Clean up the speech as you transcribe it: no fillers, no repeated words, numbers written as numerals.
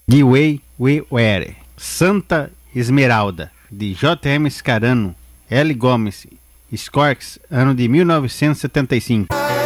The Way We Were, Santa Esmeralda, de J.M. Scarano, L. Gomes, Scorks, ano de 1975.